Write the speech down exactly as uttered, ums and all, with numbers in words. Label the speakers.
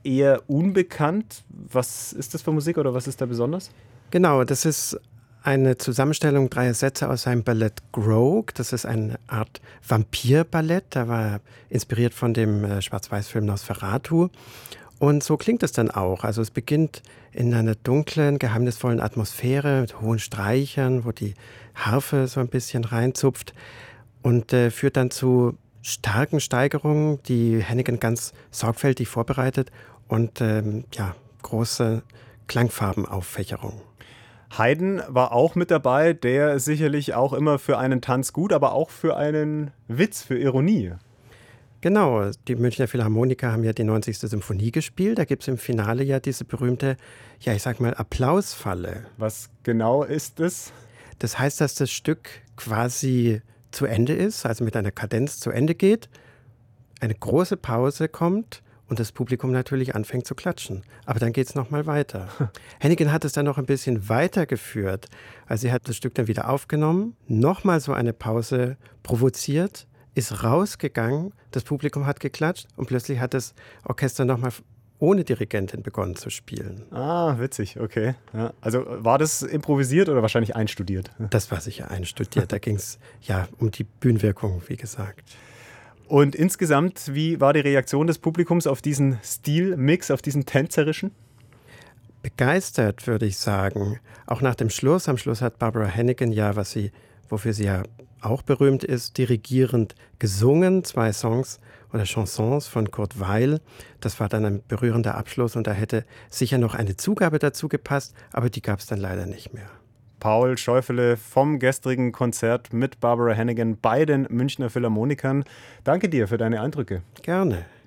Speaker 1: eher unbekannt. Was ist das für Musik oder was ist da besonders?
Speaker 2: Genau, das ist eine Zusammenstellung dreier Sätze aus seinem Ballett Grogue. Das ist eine Art Vampirballett. Da war er inspiriert von dem äh, Schwarz-Weiß-Film Nosferatu. Und so klingt es dann auch. Also es beginnt in einer dunklen, geheimnisvollen Atmosphäre mit hohen Streichern, wo die Harfe so ein bisschen reinzupft und äh, führt dann zu starken Steigerungen, die Hannigan ganz sorgfältig vorbereitet und ähm, ja, große Klangfarbenaufächerung.
Speaker 1: Haydn war auch mit dabei, der sicherlich auch immer für einen Tanz gut, aber auch für einen Witz, für Ironie.
Speaker 2: Genau, die Münchner Philharmoniker haben ja die neunzigste Symphonie gespielt. Da gibt es im Finale ja diese berühmte, ja ich sag mal, Applausfalle.
Speaker 1: Was genau ist es?
Speaker 2: Das heißt, dass das Stück quasi zu Ende ist, also mit einer Kadenz zu Ende geht, eine große Pause kommt und das Publikum natürlich anfängt zu klatschen. Aber dann geht es nochmal weiter. Hannigan hat es dann noch ein bisschen weitergeführt. Also sie hat das Stück dann wieder aufgenommen, nochmal so eine Pause provoziert, ist rausgegangen, das Publikum hat geklatscht und plötzlich hat das Orchester nochmal ohne Dirigentin begonnen zu spielen.
Speaker 1: Ah, witzig, okay. Ja, also war das improvisiert oder wahrscheinlich einstudiert?
Speaker 2: Das war sicher einstudiert. Da ging es ja um die Bühnenwirkung, wie gesagt.
Speaker 1: Und insgesamt, wie war die Reaktion des Publikums auf diesen Stilmix, auf diesen tänzerischen?
Speaker 2: Begeistert, würde ich sagen. Auch nach dem Schluss. Am Schluss hat Barbara Hannigan ja, was sie, wofür sie ja auch berühmt ist, dirigierend gesungen. Zwei Songs oder Chansons von Kurt Weill. Das war dann ein berührender Abschluss und da hätte sicher noch eine Zugabe dazu gepasst, aber die gab es dann leider nicht mehr.
Speaker 1: Paul Scheufele vom gestrigen Konzert mit Barbara Hannigan bei den Münchner Philharmonikern. Danke dir für deine Eindrücke.
Speaker 2: Gerne.